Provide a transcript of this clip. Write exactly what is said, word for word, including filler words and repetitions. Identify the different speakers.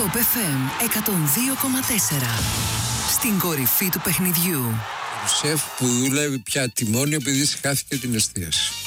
Speaker 1: Top εφ εμ εκατόν δύο κόμμα τέσσερα. Στην κορυφή του παιχνιδιού.
Speaker 2: Ο σεφ που δουλεύει πια τιμόνι επειδή χάθηκε την εστίαση.